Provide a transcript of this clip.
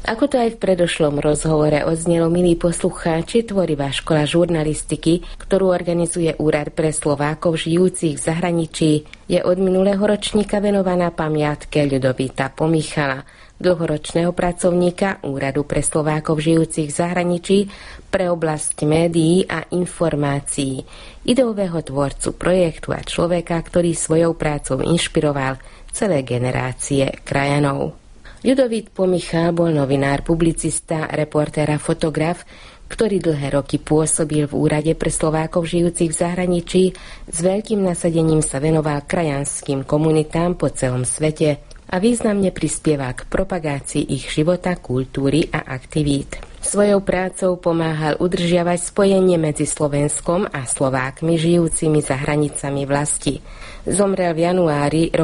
Ako to aj v predošlom rozhovore odznelo, milí poslucháči, tvorivá škola žurnalistiky, ktorú organizuje Úrad pre Slovákov žijúcich v zahraničí, je od minulého ročníka venovaná pamiatke Ľudovita Pomichala, dlhoročného pracovníka Úradu pre Slovákov žijúcich v zahraničí pre oblasť médií a informácií, ideového tvorcu projektu a človeka, ktorý svojou prácou inšpiroval celé generácie krajanov. Ľudovít Pomichal bol novinár, publicista, reportér a fotograf, ktorý dlhé roky pôsobil v Úrade pre Slovákov žijúcich v zahraničí, s veľkým nasadením sa venoval krajanským komunitám po celom svete a významne prispieval k propagácii ich života, kultúry a aktivít. Svojou prácou pomáhal udržiavať spojenie medzi Slovenskom a Slovákmi žijúcimi za hranicami vlasti. Zomrel v januári